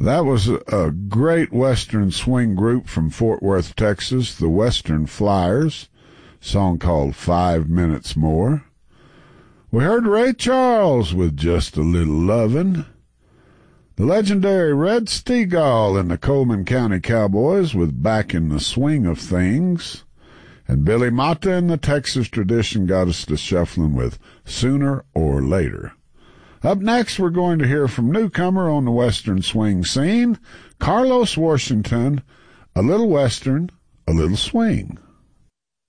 That was a great Western swing group from Fort Worth, Texas, the Western Flyers, song called 5 Minutes More. We heard Ray Charles with Just a Little Lovin'. The legendary Red Steagall and the Coleman County Cowboys with Back in the Swing of Things. And Billy Mata and the Texas Tradition got us to shuffling with Sooner or Later. Up next, we're going to hear from newcomer on the Western swing scene, Carlos Washington, a little Western, a little swing.